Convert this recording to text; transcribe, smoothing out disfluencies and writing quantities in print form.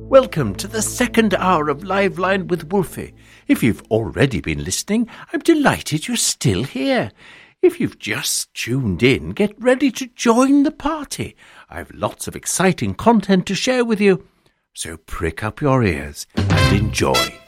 Welcome to the second hour of Liveline with Wolfie. If you've already been listening, I'm delighted you're still here. If you've just tuned in, get ready to join the party. I've lots of exciting content to share with you, so prick up your ears and enjoy.